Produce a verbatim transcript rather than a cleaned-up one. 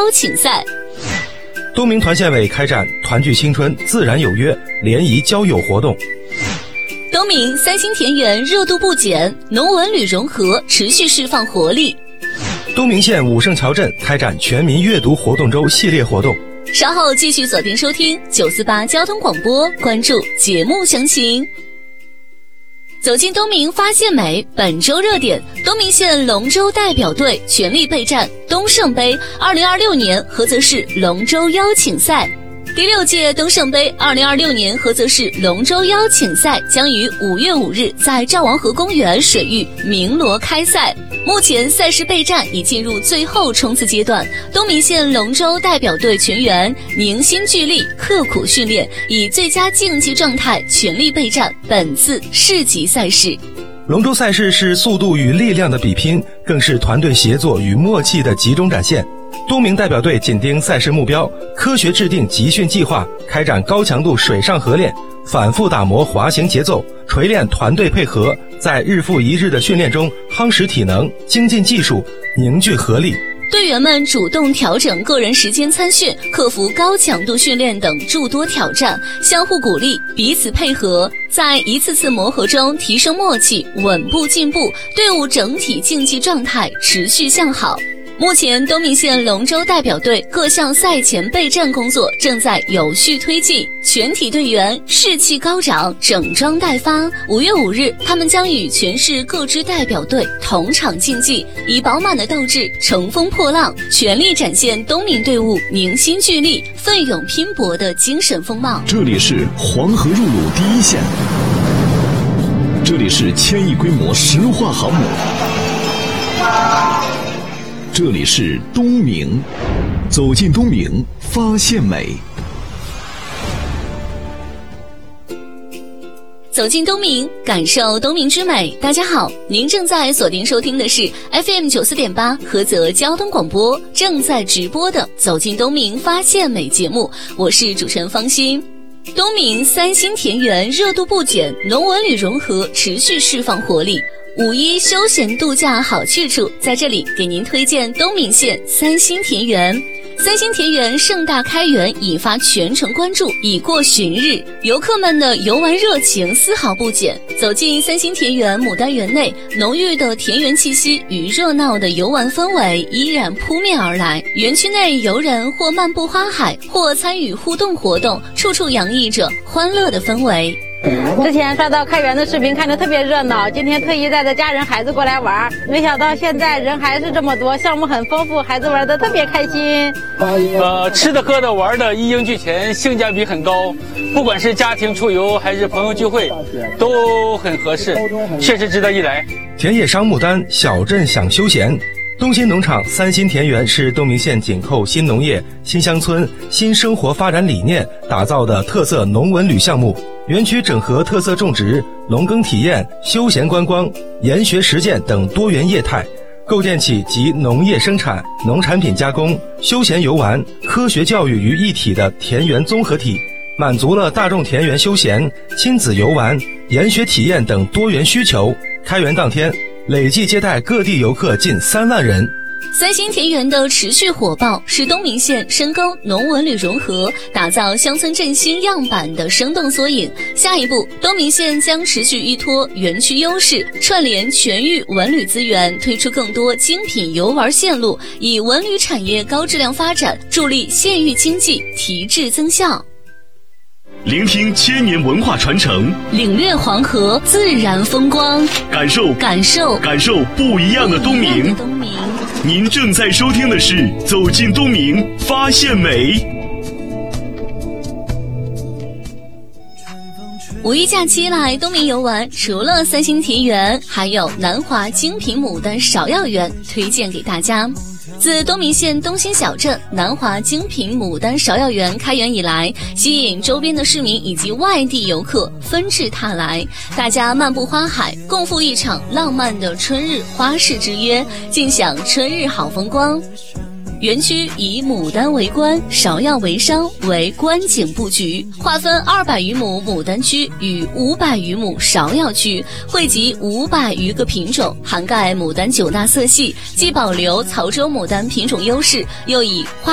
邀请赛。 东明团县委开展团聚青春自然有约联谊交友活动。 东明三星田园热度不减，农文旅融合持续释放活力。 东明县武胜桥镇开展全民阅读活动周系列活动。 稍后继续锁定收听九四八交通广播，关注节目详情。走进东明发现美，本周热点：东明县龙舟代表队全力备战东胜杯二零二六年菏泽市龙舟邀请赛。第六届东胜杯二零二六年菏泽市龙舟邀请赛将于五月五日在赵王河公园水域鸣锣开赛。目前赛事备战已进入最后冲刺阶段，东明县龙舟代表队全员凝心聚力，刻苦训练，以最佳竞技状态全力备战本次市级赛事。 龙舟赛事是速度与力量的比拼，更是团队协作与默契的集中展现。东明代表队紧盯赛事目标，科学制定集训计划，开展高强度水上合练，反复打磨滑行节奏，锤炼团队配合，在日复一日的训练中夯实体能，精进技术，凝聚合力。 队员们主动调整个人时间参训，克服高强度训练等诸多挑战，相互鼓励，彼此配合，在一次次磨合中提升默契，稳步进步，队伍整体竞技状态持续向好。目前东明县龙舟代表队各项赛前备战工作正在有序推进，全体队员士气高涨，整装待发。五月五日，他们将与全市各支代表队同场竞技，以饱满的斗志乘风破浪，全力展现东明队伍凝心聚力、奋勇拼搏的精神风貌。 这里是黄河入鲁第一线，这里是千亿规模石化航母，这里是东明，走进东明，发现美。 走进东明，感受东明之美。大家好，您正在锁定收听的是 F M 九四点八菏泽交通广播，正在直播的走进东明发现美节目，我是主持人方欣。东明三星田园热度不减，农文旅融合持续释放活力。五一休闲度假好去处，在这里给您推荐东明县三星田园。三星田园盛大开园，引发全城关注，已过旬日，游客们的游玩热情丝毫不减。走进三星田园牡丹园内，浓郁的田园气息与热闹的游玩氛围依然扑面而来。园区内游人或漫步花海，或参与互动活动，处处洋溢着欢乐的氛围。 之前刷到开园的视频，看着特别热闹，今天特意带着家人孩子过来玩，没想到现在人还是这么多，项目很丰富，孩子玩得特别开心。 呃，吃的喝的玩的一应俱全，性价比很高，不管是家庭出游还是朋友聚会都很合适，确实值得一来。 田野赏牡丹，小镇享休闲。东新农场三新田园是东明县紧扣新农业、新乡村、新生活发展理念打造的特色农文旅项目。园区整合特色种植、农耕体验、休闲观光、研学实践等多元业态，构建起集农业生产、农产品加工、休闲游玩、科学教育于一体的田园综合体，满足了大众田园休闲、亲子游玩、研学体验等多元需求。开园当天，累计接待各地游客近三万人。 三星田园的持续火爆，是东明县深耕农文旅融合，打造乡村振兴样板的生动缩影。下一步，东明县将持续依托园区优势，串联全域文旅资源，推出更多精品游玩线路，以文旅产业高质量发展，助力县域经济提质增效。 聆听千年文化传承， 领略黄河自然风光， 感受感受感受不一样的东明。 东明， 您正在收听的是《走进东明，发现美》。 五一假期来东明游玩，除了三星田园，还有南华精品牡丹芍药园推荐给大家。自东明县东新小镇南华精品牡丹芍药园开园以来，吸引周边的市民以及外地游客纷至沓来，大家漫步花海，共赴一场浪漫的春日花市之约，尽享春日好风光。园区以牡丹为官、芍药为商为观景布局，划分二百余亩牡丹区与五百余亩芍药区，汇集五百余个品种，涵盖牡丹九大色系，既保留曹州牡丹品种优势，又以花